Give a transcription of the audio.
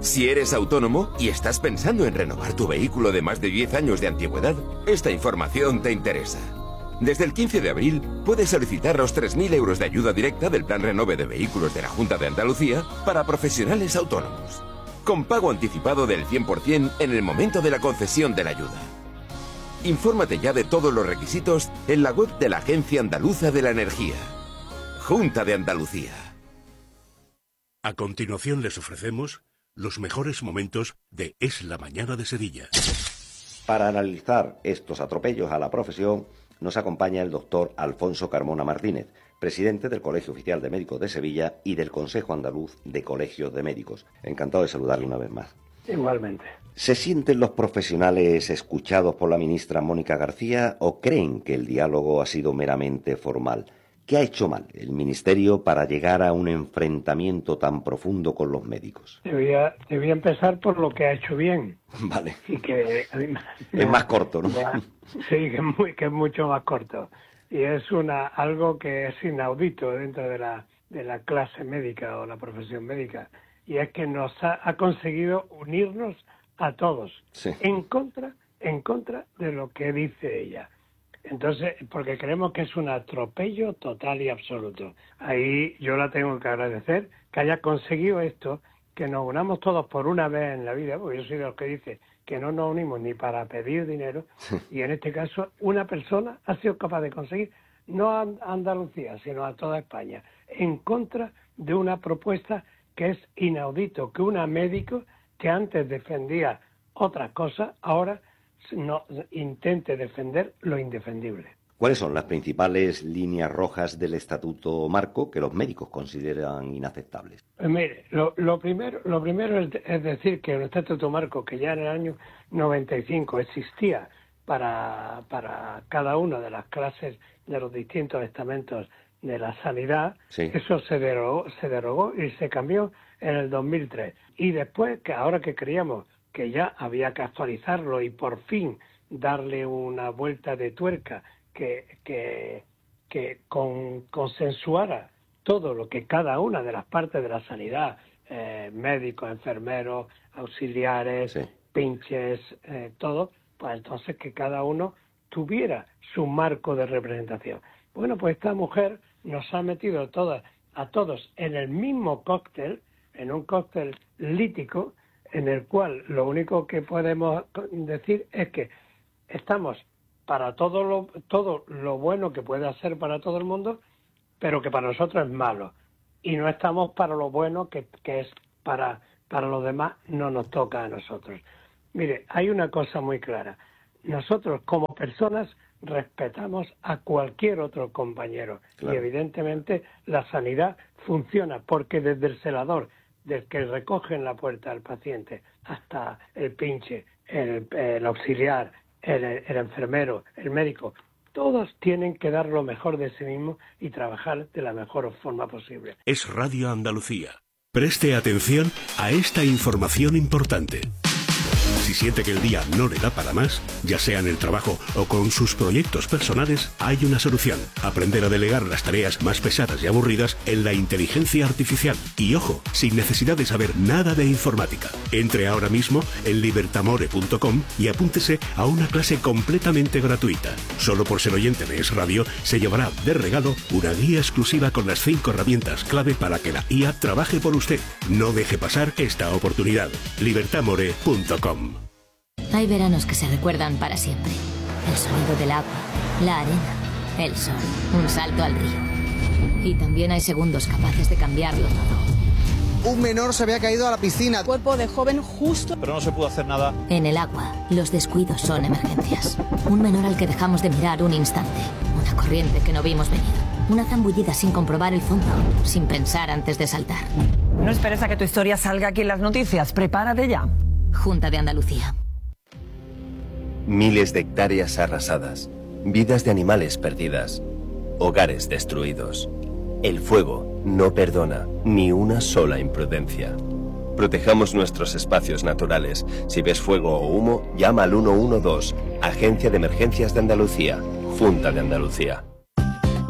Si eres autónomo y estás pensando en renovar tu vehículo de más de 10 años de antigüedad, esta información te interesa. Desde el 15 de abril puedes solicitar los 3.000 euros de ayuda directa del Plan Renove de Vehículos de la Junta de Andalucía para profesionales autónomos, con pago anticipado del 100% en el momento de la concesión de la ayuda. Infórmate ya de todos los requisitos en la web de la Agencia Andaluza de la Energía. Junta de Andalucía. A continuación les ofrecemos los mejores momentos de Es la Mañana de Sevilla. Para analizar estos atropellos a la profesión, nos acompaña el doctor Alfonso Carmona Martínez, presidente del Colegio Oficial de Médicos de Sevilla y del Consejo Andaluz de Colegios de Médicos. Encantado de saludarle una vez más. Igualmente. ¿Se sienten los profesionales escuchados por la ministra Mónica García o creen que el diálogo ha sido meramente formal? ¿Qué ha hecho mal el Ministerio para llegar a un enfrentamiento tan profundo con los médicos? Debía empezar por lo que ha hecho bien. Vale. Y que es más corto, ¿no? Sí, que es mucho más corto. Y es algo que es inaudito dentro de la clase médica o la profesión médica. Y es que nos ha conseguido unirnos a todos, sí, en contra de lo que dice ella. Entonces, porque creemos que es un atropello total y absoluto. Ahí yo la tengo que agradecer que haya conseguido esto, que nos unamos todos por una vez en la vida, porque yo soy de los que dice que no nos unimos ni para pedir dinero, y en este caso una persona ha sido capaz de conseguir, no a Andalucía, sino a toda España, en contra de una propuesta que es inaudito, que una médico que antes defendía otras cosas, ahora no intente defender lo indefendible. ¿Cuáles son las principales líneas rojas del Estatuto Marco que los médicos consideran inaceptables? Pues mire, lo primero es decir que el Estatuto Marco, que ya en el año 95 existía para cada una de las clases de los distintos estamentos de la sanidad, sí, eso se derogó y se cambió en el 2003. Y después, que ahora que creíamos que ya había que actualizarlo y por fin darle una vuelta de tuerca que consensuara todo lo que cada una de las partes de la sanidad, médicos, enfermeros, auxiliares, sí, pinches, todo, pues entonces que cada uno tuviera su marco de representación. Bueno, pues esta mujer nos ha metido a todos en el mismo cóctel, en un cóctel lítico, en el cual lo único que podemos decir es que estamos para todo lo bueno que puede hacer para todo el mundo, pero que para nosotros es malo. Y no estamos para lo bueno que es para los demás, no nos toca a nosotros. Mire, hay una cosa muy clara. Nosotros como personas respetamos a cualquier otro compañero. Claro. Y evidentemente la sanidad funciona porque desde el celador, desde que recoge en la puerta al paciente hasta el pinche, el auxiliar, el enfermero, el médico, todos tienen que dar lo mejor de sí mismos y trabajar de la mejor forma posible. Es Radio Andalucía. Preste atención a esta información importante. Si siente que el día no le da para más, ya sea en el trabajo o con sus proyectos personales, hay una solución. Aprender a delegar las tareas más pesadas y aburridas en la inteligencia artificial. Y ojo, sin necesidad de saber nada de informática. Entre ahora mismo en libertamore.com y apúntese a una clase completamente gratuita. Solo por ser oyente de Es Radio, se llevará de regalo una guía exclusiva con las 5 herramientas clave para que la IA trabaje por usted. No deje pasar esta oportunidad. libertamore.com. Hay veranos que se recuerdan para siempre. El sonido del agua, la arena, el sol, un salto al río. Y también hay segundos capaces de cambiarlo todo. Un menor se había caído a la piscina. Cuerpo de joven justo. Pero no se pudo hacer nada. En el agua, los descuidos son emergencias. Un menor al que dejamos de mirar un instante. Una corriente que no vimos venir. Una zambullida sin comprobar el fondo, sin pensar antes de saltar. No esperes a que tu historia salga aquí en las noticias. Prepárate ya. Junta de Andalucía. Miles de hectáreas arrasadas, vidas de animales perdidas, hogares destruidos. El fuego no perdona ni una sola imprudencia. Protejamos nuestros espacios naturales. Si ves fuego o humo, llama al 112, Agencia de Emergencias de Andalucía, Junta de Andalucía.